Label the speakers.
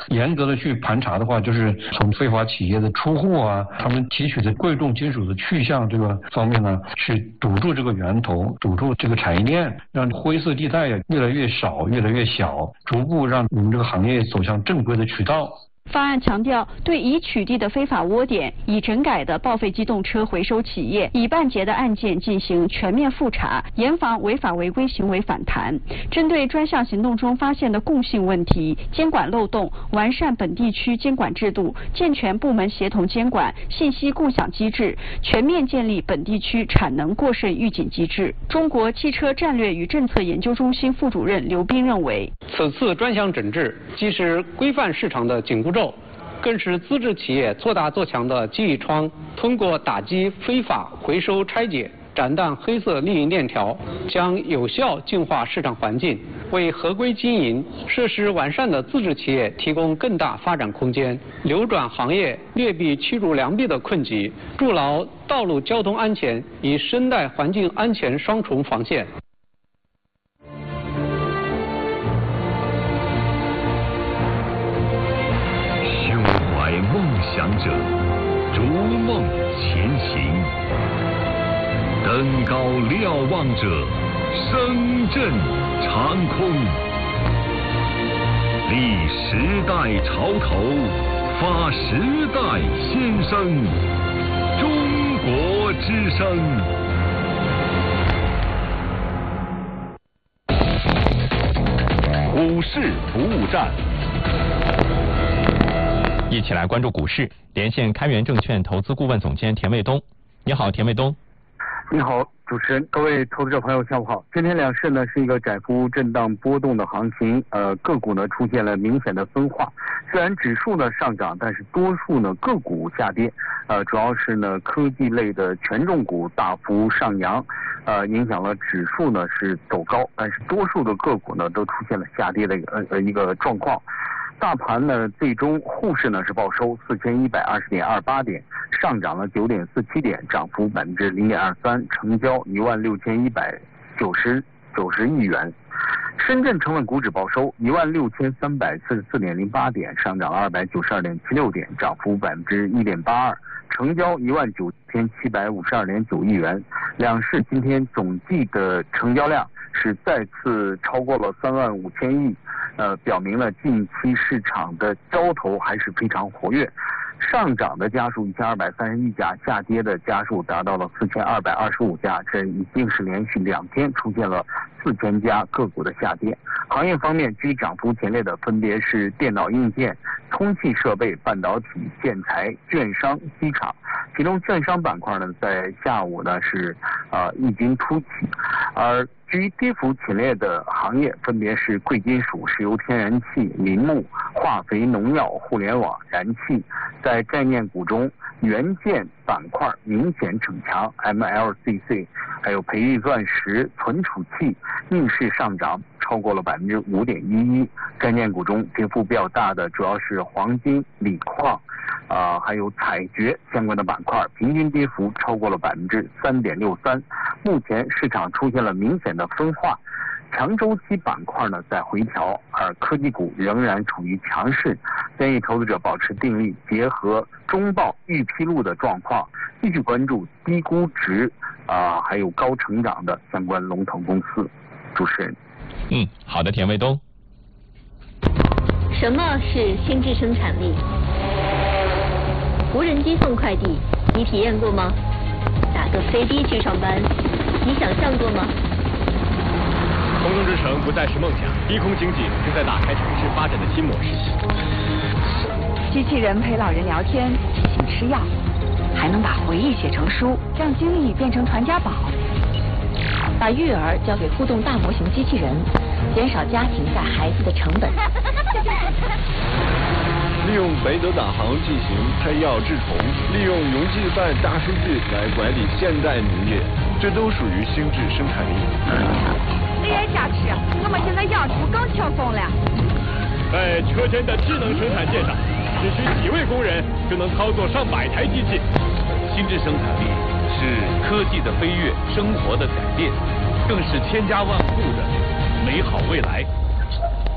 Speaker 1: 严格的去盘查的话，就是从非法企业的出货啊，他们提取的贵重金属的去向这个方面呢，去堵住这个源头，堵住这个产业链，让灰色地带越来越少，越来越小，逐步让我们这个行业走向正规的渠道。
Speaker 2: 方案强调，对已取缔的非法窝点、已整改的报废机动车回收企业、已办结的案件进行全面复查，严防违法违规行为反弹。针对专项行动中发现的共性问题、监管漏洞，完善本地区监管制度，健全部门协同监管、信息共享机制，全面建立本地区产能过剩预警机制。中国汽车战略与政策研究中心副主任刘斌认为，
Speaker 3: 此次专项整治既是规范市场的紧箍咒，更是资质企业做大做强的记忆窗。通过打击非法回收拆解、斩断黑色利益链条，将有效净化市场环境，为合规经营、设施完善的自治企业提供更大发展空间，扭转行业劣币驱逐良币的困局，筑牢道路交通安全与生态环境安全双重防线。
Speaker 4: 梦想者逐梦前行，登高瞭望者声震长空，立时代潮头，发时代先声，中国之声。股市服务站。
Speaker 5: 一起来关注股市，连线开源证券投资顾问总监田卫东。你好，田卫东。
Speaker 6: 你好，主持人，各位投资者朋友，下午好。今天两市呢是一个窄幅震荡波动的行情，个股呢出现了明显的分化。虽然指数呢上涨，但是多数呢个股下跌，主要是呢科技类的权重股大幅上扬，影响了指数呢是走高，但是多数的个股呢都出现了下跌的一个状况。大盘呢，最终沪市呢是报收4120.28点，上涨了9.47点，涨幅0.23%，成交16190亿元。深圳成分股指报收16344.08点，上涨292.76点，涨幅1.82%，成交19752.9亿元。两市今天总计的成交量是再次超过了35000亿。表明了近期市场的交投还是非常活跃，上涨的家数1231家，下跌的家数达到了4225家，这已经是连续2天出现了4000家个股的下跌。行业方面，居涨幅前列的分别是电脑硬件、通信设备、半导体、建材、券商、机场。其中券商板块呢，在下午呢是异军突起，而居跌幅前列的行业分别是贵金属、石油天然气、林木、化肥、农药、互联网、燃气。在概念股中，元件板块明显逞强 ，MLCC 还有培育钻石、存储器逆势上涨，超过了5.11%。概念股中跌幅比较大的主要是黄金、锂矿。还有采掘相关的板块，平均跌幅超过了3.63%。目前市场出现了明显的分化，长周期板块呢在回调，而科技股仍然处于强势。建议投资者保持定力，结合中报预披露的状况，继续关注低估值还有高成长的相关龙头公司。主持人。
Speaker 5: 好的，田卫东。
Speaker 7: 什么是心智生产力？无人机送快递，你体验过吗？打个飞的去上班，你想象过吗？
Speaker 8: 空中之城不再是梦想，低空经济正在打开城市发展的新模式。
Speaker 9: 机器人陪老人聊天，提醒吃药，还能把回忆写成书，让经历变成传家宝。把育儿交给互动大模型机器人，减少家庭带孩子的成本。
Speaker 10: 利用北斗导航进行拍药治虫，利用农技办大数据来管理现代农业，这都属于心智生产力。
Speaker 9: AI 加持，我们现在养猪更轻松了。
Speaker 8: 在车间的智能生产线上，只需几位工人就能操作上百台机器。
Speaker 11: 心智生产力是科技的飞跃，生活的改变，更是千家万户的美好未来。